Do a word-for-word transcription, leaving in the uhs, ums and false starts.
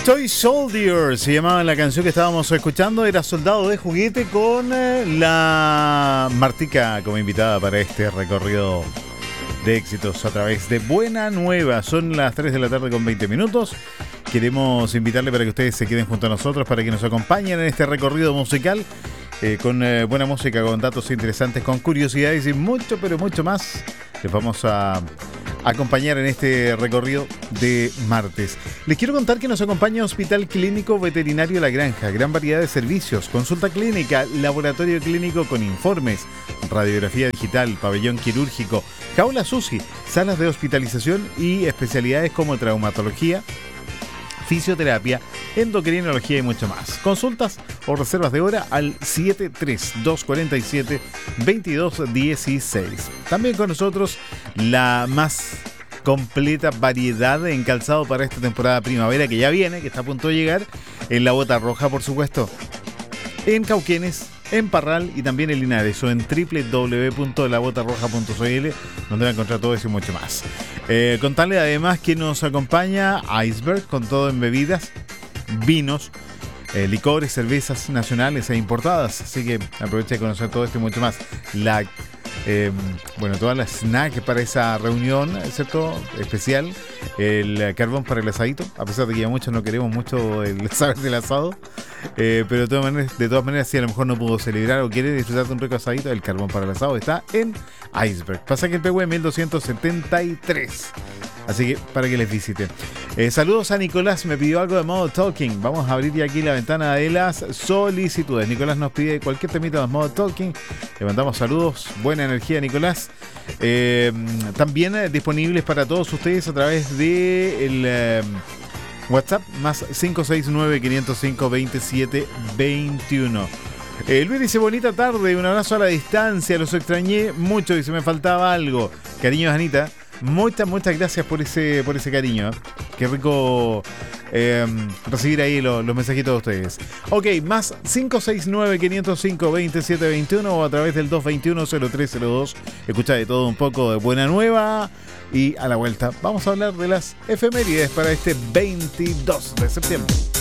Toy Soldier se llamaba la canción que estábamos escuchando. Era Soldado de Juguete con eh, la Martica como invitada para este recorrido de éxitos a través de Buena Nueva. Son las tres de la tarde con veinte minutos. Queremos invitarle para que ustedes se queden junto a nosotros, para que nos acompañen en este recorrido musical eh, con eh, buena música, con datos interesantes, con curiosidades y mucho, pero mucho más. Les vamos a acompañar en este recorrido de martes. Les quiero contar que nos acompaña Hospital Clínico Veterinario La Granja. Gran variedad de servicios, consulta clínica, laboratorio clínico con informes, radiografía digital, pabellón quirúrgico, jaula SUSI, salas de hospitalización y especialidades como traumatología, fisioterapia, endocrinología y mucho más. Consultas o reservas de hora al siete tres dos cuatro siete dos dos uno seis. También con nosotros la más completa variedad en calzado para esta temporada primavera que ya viene, que está a punto de llegar, en La Bota Roja, por supuesto, en Cauquenes, en Parral y también en Linares, o en doble u doble u doble u punto la bota roja punto c l, donde va a encontrar todo eso y mucho más. Eh, contarle además que nos acompaña Iceberg, con todo en bebidas, vinos, eh, licores, cervezas nacionales e importadas. Así que aprovecha de conocer todo esto y mucho más. La, eh, bueno, todas las snacks para esa reunión, ¿cierto? Especial. El carbón para el asadito, a pesar de que ya muchos no queremos mucho el saber del asado, eh, pero de todas maneras, de todas maneras, si a lo mejor no pudo celebrar o quiere disfrutar de un rico asadito, el carbón para el asado está en Iceberg. Pasa que el P W mil doscientos setenta y tres. Así que para que les visiten. Eh, saludos a Nicolás, me pidió algo de modo talking. Vamos a abrir ya aquí la ventana de las solicitudes. Nicolás nos pide cualquier temita de modo talking. Le mandamos saludos, buena energía, Nicolás. Eh, también eh, disponibles para todos ustedes a través de el eh, WhatsApp más cinco seis nueve, cinco cero cinco, dos siete dos uno. Eh, Luis dice: bonita tarde, un abrazo a la distancia, los extrañé mucho y se me faltaba algo. Cariños, Anita. Muchas, muchas gracias por ese, por ese cariño. Qué rico eh, recibir ahí los, los mensajitos de ustedes. Ok, más cinco seis nueve, cinco cero cinco, dos siete dos uno o a través del dos dos uno, cero tres cero dos. Escucha de todo un poco de Buena Nueva. Y a la vuelta vamos a hablar de las efemérides para este veintidós de septiembre.